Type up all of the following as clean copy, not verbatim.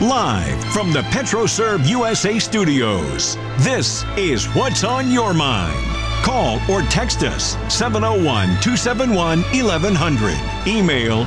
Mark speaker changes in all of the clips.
Speaker 1: Live from the PetroServe USA studios, this is What's on Your Mind. Call or text us 701-271-1100. Email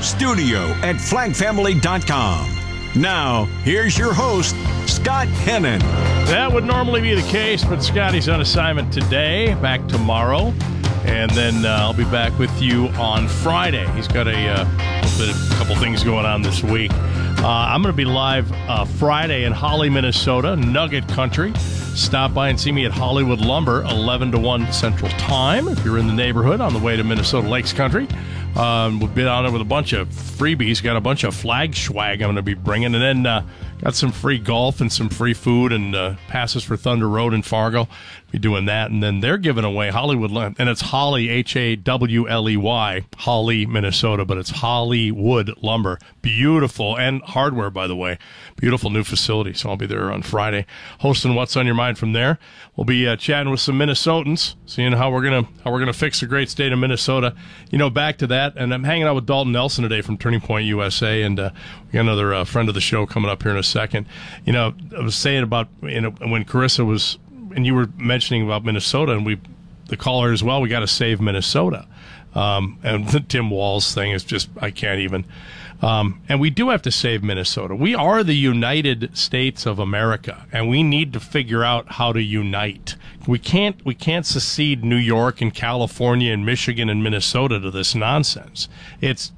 Speaker 1: studio@flagfamily.com. Now, here's your host, Scott Hennon.
Speaker 2: That would normally be the case, but Scotty's on assignment today, back tomorrow, and then I'll be back with you on Friday. He's got a couple things going on this week. I'm going to be live Friday in Holly, Minnesota, Nugget Country. Stop by and see me at Hollywood Lumber, 11 to 1 Central Time. If you're in the neighborhood on the way to Minnesota Lakes Country, we'll be down there with a bunch of freebies. Got a bunch of flag swag I'm going to be bringing. And then got some free golf and some free food and passes for Thunder Road in Fargo. Be doing that. And then they're giving away Hollywood Lumber. And it's Holly, Hawley, Holly, Minnesota. But it's Hollywood Lumber. Beautiful. And hardware, by the way. Beautiful new facility. So I'll be there on Friday hosting What's on Your Mind from there. We'll be chatting with some Minnesotans, seeing how we're gonna fix the great state of Minnesota. You know, back to that, and I'm hanging out with Dalton Nelson today from Turning Point USA, and we got another friend of the show coming up here in a second. You know, I was saying about when Carissa was, and you were mentioning about Minnesota, and the caller as well. We got to save Minnesota, and the Tim Walz thing is just I can't even. And we do have to save Minnesota. We are the United States of America, and we need to figure out how to unite. We can't secede New York and California and Michigan and Minnesota to this nonsense. It's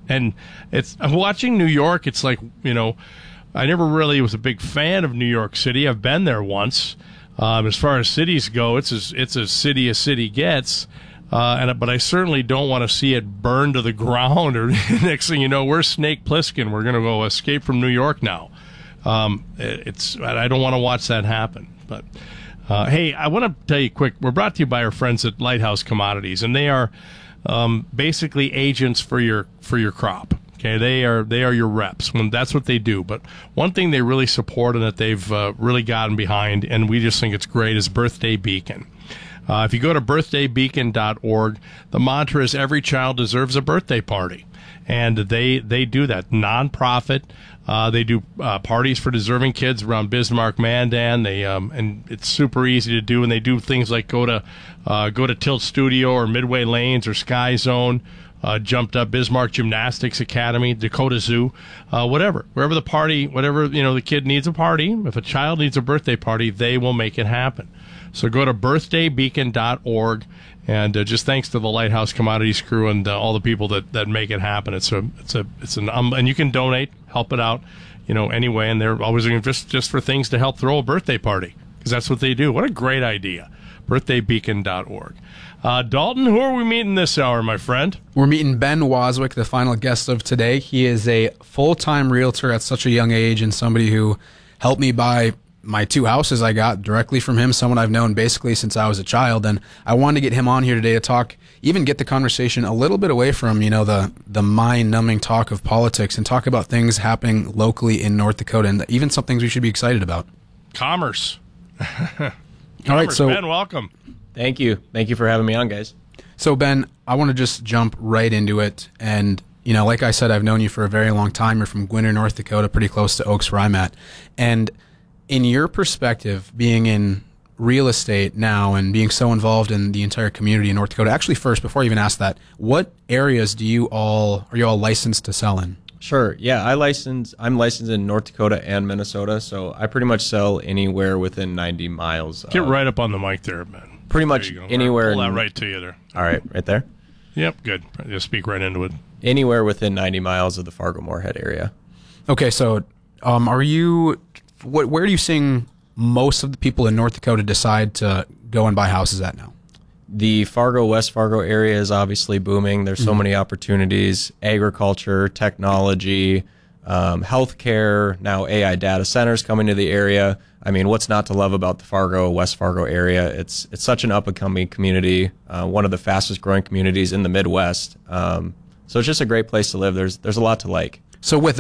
Speaker 2: watching New York. It's like, I never really was a big fan of New York City. I've been there once. As far as cities go, it's as city as city gets. But I certainly don't want to see it burn to the ground. Or next thing you know, we're Snake Plissken. We're going to go escape from New York now. I don't want to watch that happen. But hey, I want to tell you quick. We're brought to you by our friends at Lighthouse Commodities, and they are basically agents for your crop. Okay, they are your reps. That's what they do. But one thing they really support and that they've really gotten behind, and we just think it's great, is Birthday Beacon. If you go to birthdaybeacon.org, the mantra is every child deserves a birthday party. And they do that. Nonprofit. They do parties for deserving kids around Bismarck, Mandan. And it's super easy to do. And they do things like go to Tilt Studio or Midway Lanes or Sky Zone. Jumped Up, Bismarck Gymnastics Academy, Dakota Zoo, whatever. Wherever the party, the kid needs a party. If a child needs a birthday party, they will make it happen. So go to birthdaybeacon.org, and just thanks to the Lighthouse Commodities crew and all the people that make it happen. And you can donate, help it out, anyway. And they're always looking just for things to help throw a birthday party, because that's what they do. What a great idea. Birthdaybeacon.org. Dalton, who are we meeting this hour, my friend?
Speaker 3: We're meeting Ben Waswick, the final guest of today. He is a full-time realtor at such a young age and somebody who helped me buy my 2 houses I got directly from him, someone I've known basically since I was a child. And I wanted to get him on here today to talk, even get the conversation a little bit away from, the mind-numbing talk of politics and talk about things happening locally in North Dakota and even some things we should be excited about.
Speaker 2: Commerce.
Speaker 3: All right, so
Speaker 2: Ben, welcome.
Speaker 4: Thank you. Thank you for having me on, guys.
Speaker 3: So, Ben, I want to just jump right into it. And, like I said, I've known you for a very long time. You're from Gwinner, North Dakota, pretty close to Oaks, where I'm at. And in your perspective, being in real estate now and being so involved in the entire community in North Dakota, actually first, before I even ask that, what areas are you all licensed to sell in?
Speaker 4: Sure. Yeah, I'm licensed in North Dakota and Minnesota, so I pretty much sell anywhere within 90 miles.
Speaker 2: Get right up on the mic there, Ben.
Speaker 4: Pretty much anywhere.
Speaker 2: Pull that right to you there.
Speaker 4: All right, right there?
Speaker 2: Yep, good. Just speak right into it.
Speaker 4: Anywhere within 90 miles of the Fargo-Moorhead area.
Speaker 3: Okay, so where are you seeing most of the people in North Dakota decide to go and buy houses at now?
Speaker 4: The West Fargo area is obviously booming. There's so many opportunities: agriculture, technology, healthcare, now AI data centers coming to the area. I mean, what's not to love about the West Fargo area? It's such an up-and-coming community, one of the fastest-growing communities in the Midwest. So it's just a great place to live. There's a lot to like.
Speaker 3: So with